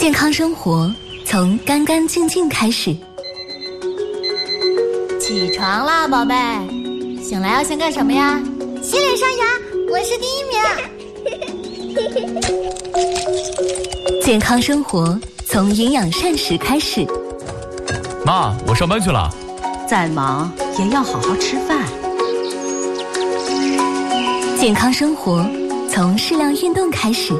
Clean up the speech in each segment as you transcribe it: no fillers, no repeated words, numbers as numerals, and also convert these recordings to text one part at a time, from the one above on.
健康生活从干干净净开始。 起床啦，宝贝！醒来要先干什么呀？ 洗脸刷牙，我是第1名。 健康生活从营养膳食开始。 妈，我上班去了。 再忙也要好好吃饭。 健康生活从适量运动开始。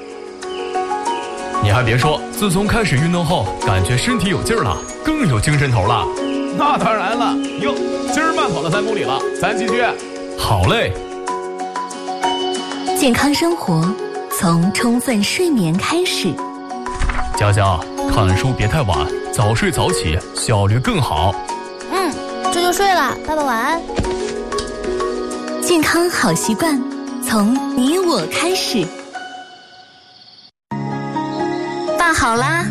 你还别说，自从开始运动后，感觉身体有劲儿了，更有精神头了。 那当然了，哟，今儿慢跑了3公里了，咱继续。 好嘞。 健康生活从充分睡眠开始。 佳佳，看书别太晚，早睡早起，效率更好。 这就睡了，爸爸晚安。 健康好习惯从你我开始。饭好啦。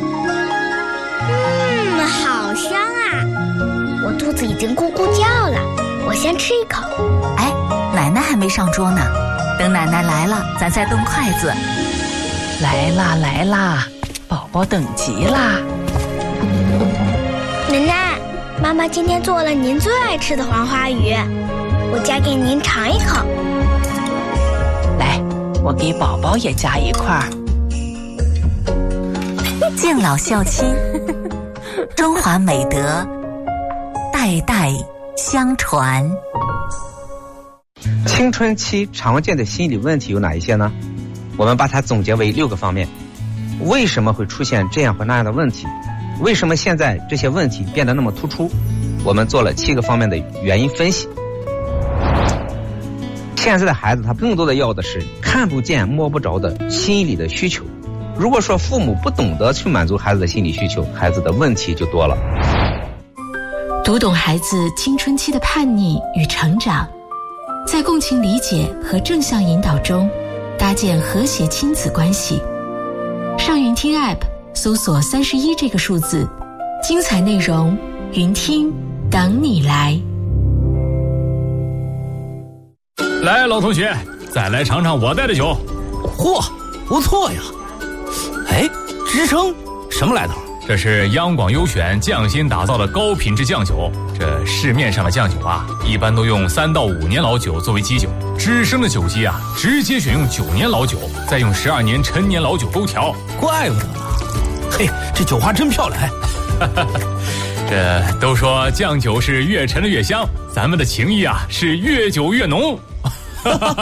好香啊！我肚子已经咕咕叫了，我先吃一口。 哎，奶奶还没上桌呢，等奶奶来了，咱再动筷子。来啦来啦，宝宝等急啦。 奶奶，妈妈今天做了您最爱吃的黄花鱼，我夹给您尝一口。 来，我给宝宝也夹一块儿。 敬老孝亲，中华美德，代代相传。 青春期常见的心理问题有哪一些呢？我们把它总结为6个方面。为什么会出现这样或那样的问题？为什么现在这些问题变得那么突出？我们做了7个方面的原因分析。现在的孩子他更多的要的是看不见摸不着的心理的需求。如果说父母不懂得去满足孩子的心理需求，孩子的问题就多了。 读懂孩子青春期的叛逆与成长，在共情理解和正向引导中搭建和谐亲子关系。上云听 App 搜索31这个数字，精彩内容云听等你来。 来，老同学，再来尝尝我带的酒。 嚯，不错呀！哎，支撑什么来头？ 这是央广优选匠心打造的高品质酱酒。这市面上的酱酒啊，一般都用3到5年老酒作为基酒，只生的酒基啊，直接选用9年老酒，再用12年陈年老酒勾调。 怪不得呢。嘿，这酒花真漂亮。 这都说酱酒是越陈的越香，咱们的情谊啊是越久越浓。